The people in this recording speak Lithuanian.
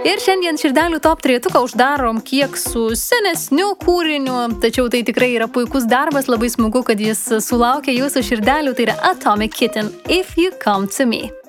Ir šiandien širdelių top 3 uždarom kiek su senesniu kūriniu, tačiau tai tikrai yra puikus darbas, labai smagu, kad jis sulaukia jūsų širdelių, tai yra Atomic Kitten, If You Come To Me.